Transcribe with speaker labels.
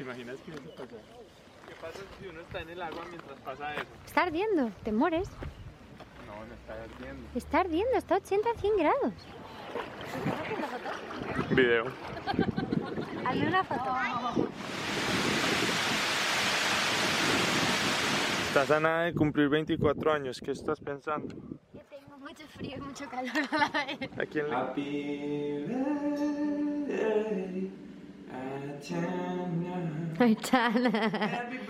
Speaker 1: ¿Te imaginas que eso pasa? ¿Qué pasa si uno está en el agua mientras pasa eso?
Speaker 2: Está ardiendo, te mueres.
Speaker 1: No, no está ardiendo.
Speaker 2: Está ardiendo, está a 80-100 grados.
Speaker 1: Video.
Speaker 2: Hazle una foto.
Speaker 1: Estás a nada de cumplir 24 años. ¿Qué estás pensando?
Speaker 2: Yo tengo mucho frío y mucho calor a la vez.
Speaker 1: ¿A quién le...
Speaker 3: Happy birthday, Atana.
Speaker 2: Aitana.
Speaker 3: Happy